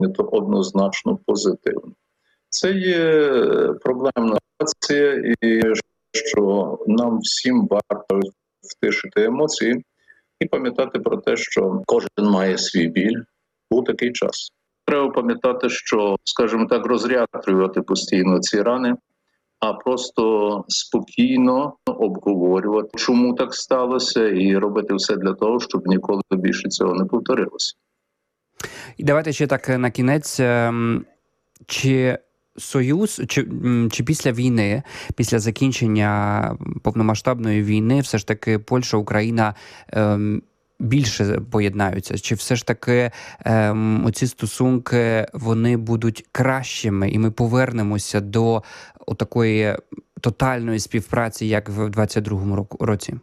то однозначно позитивно. Це є проблемна ситуація, і що нам всім варто втишити емоції і пам'ятати про те, що кожен має свій біль. Був такий час. Треба пам'ятати, що, скажімо так, розряджувати постійно ці рани, а просто спокійно обговорювати, чому так сталося, і робити все для того, щоб ніколи більше цього не повторилося. І давайте ще так на кінець. Чи Союз, чи після війни, після закінчення повномасштабної війни, все ж таки Польща, Україна більше поєднаються? Чи все ж таки оці стосунки, вони будуть кращими, і ми повернемося до такої тотальної співпраці, як в 22-му році?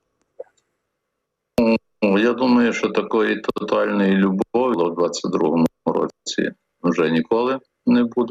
Я думаю, що такої тотальної любові в 22-му році вже ніколи не буде.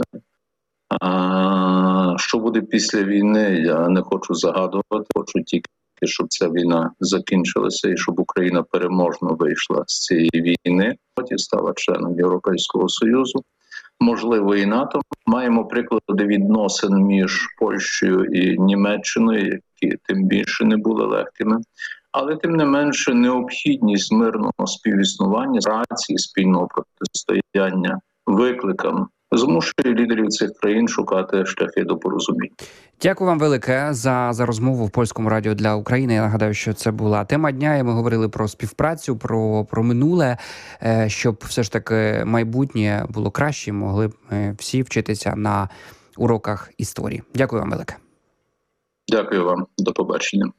А що буде після війни, я не хочу загадувати, хочу тільки, щоб ця війна закінчилася і щоб Україна переможно вийшла з цієї війни, потім стала членом Європейського Союзу, можливо і НАТО. Маємо приклади відносин між Польщею і Німеччиною, які тим більше не були легкими. Але тим не менше необхідність мирного співіснування, праці, спільного протистояння викликам змушує лідерів цих країн шукати шляхи до порозуміння. Дякую вам велике за розмову в Польському радіо для України. Я нагадаю, що це була тема дня, і ми говорили про співпрацю, про минуле, щоб все ж таки майбутнє було краще, могли б всі вчитися на уроках історії. Дякую вам велике. Дякую вам. До побачення.